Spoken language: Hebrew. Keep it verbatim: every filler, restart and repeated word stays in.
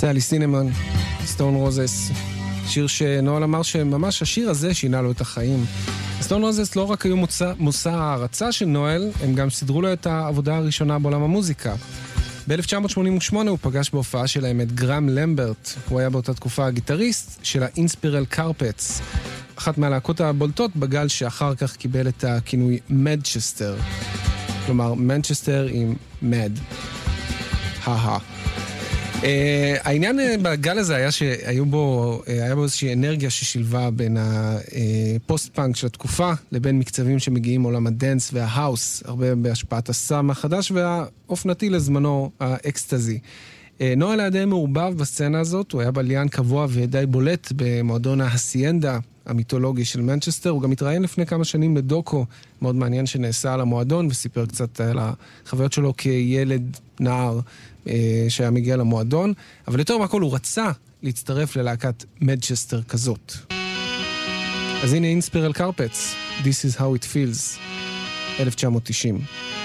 סאלי סינמן, סטון רוזס, שיר שנואל אמר שממש השיר הזה שינה לו את החיים. סטון רוזס לא רק היו מוצא, מושא הערצה של נואל, הם גם סידרו לו את העבודה הראשונה בעולם המוזיקה. ב-אלף תשע מאות שמונים ושמונה הוא פגש בהופעה שלהם את גרם למברט, הוא היה באותה תקופה הגיטריסט של האינספירל קרפטס, אחת מהלהקות הבולטות בגל שאחר כך קיבל את הכינוי מדצ'סטר, כלומר מנצ'סטר עם מד. הא Uh, העניין uh, בגל הזה היה שהיו בו, uh, היה בו איזושהי אנרגיה ששילבה בין הפוסט-פאנק של התקופה לבין מקצבים שמגיעים מעולם הדנס וההאוס, הרבה בהשפעת הסאם החדש והאופנתי לזמנו האקסטזי. Uh, נואל היה די מעורבב בסצנה הזאת, הוא היה בליין קבוע ודי בולט במועדון ההסיינדה המיתולוגי של מנצ'סטר, הוא גם התראיין לפני כמה שנים לדוקו מאוד מעניין שנעשה על המועדון וסיפר קצת על החוויות שלו כילד נער שהיה מגיע למועדון, אבל יותר מהכל הוא רצה להצטרף ללהקת מדצ'סטר כזאת. אז הנה אינספירל קרפטס, This is how it feels, אלף תשע מאות תשעים.